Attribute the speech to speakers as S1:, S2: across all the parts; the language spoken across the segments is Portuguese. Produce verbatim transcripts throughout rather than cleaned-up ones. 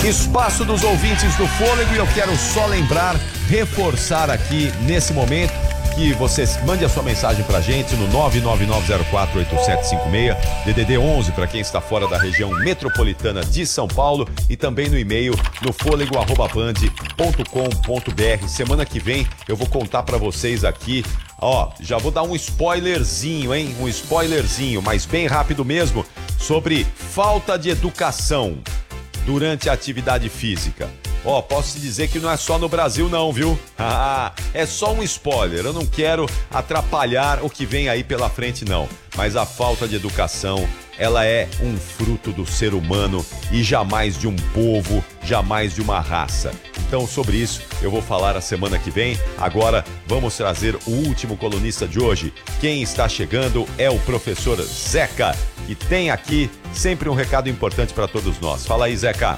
S1: Espaço dos ouvintes do Fôlego, e eu quero só lembrar, reforçar aqui nesse momento que você mande a sua mensagem pra gente no nove nove nove zero quatro oito sete cinco seis, D D D onze para quem está fora da região metropolitana de São Paulo, e também no e-mail no fôlego arroba band ponto com ponto br. Semana que vem eu vou contar pra vocês aqui, ó, já vou dar um spoilerzinho, hein? Um spoilerzinho, mas bem rápido mesmo, sobre falta de educação durante a atividade física. Ó, oh, posso te dizer que não é só no Brasil não, viu? Ah, é só um spoiler, eu não quero atrapalhar o que vem aí pela frente não. Mas a falta de educação, ela é um fruto do ser humano e jamais de um povo, jamais de uma raça. Então, sobre isso, eu vou falar a semana que vem. Agora, vamos trazer o último colunista de hoje. Quem está chegando é o professor Zeca, que tem aqui sempre um recado importante para todos nós. Fala aí, Zeca.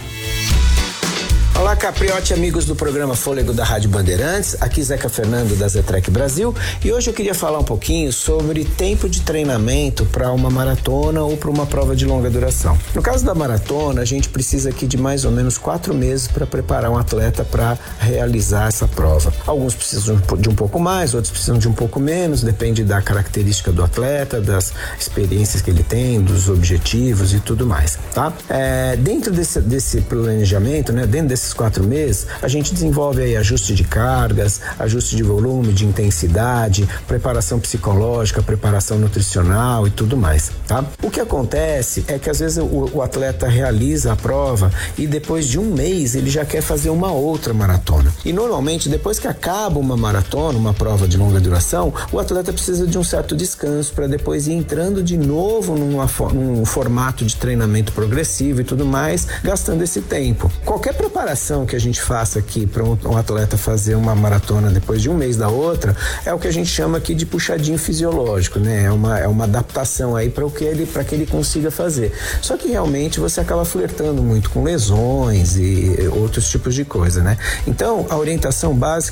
S2: Olá, Capriote, amigos do programa Fôlego da Rádio Bandeirantes, aqui Zeca Fernando da Zetrec Brasil, e hoje eu queria falar um pouquinho sobre tempo de treinamento para uma maratona ou para uma prova de longa duração. No caso da maratona, a gente precisa aqui de mais ou menos quatro meses para preparar um atleta para realizar essa prova. Alguns precisam de um pouco mais, outros precisam de um pouco menos, depende da característica do atleta, das experiências que ele tem, dos objetivos e tudo mais, tá? É, dentro desse, desse planejamento, né, dentro desse Esses quatro meses, a gente desenvolve aí ajuste de cargas, ajuste de volume, de intensidade, preparação psicológica, preparação nutricional e tudo mais, tá? O que acontece é que às vezes o, o atleta realiza a prova e depois de um mês ele já quer fazer uma outra maratona. E normalmente depois que acaba uma maratona, uma prova de longa duração, o atleta precisa de um certo descanso para depois ir entrando de novo numa, num formato de treinamento progressivo e tudo mais, gastando esse tempo. Qualquer preparação que a gente faça aqui para um, um atleta fazer uma maratona depois de um mês da outra é o que a gente chama aqui de puxadinho fisiológico, né? É uma, é uma adaptação aí para o que ele, para que ele consiga fazer. Só que realmente você acaba flertando muito com lesões e outros tipos de coisa, né? Então, a orientação básica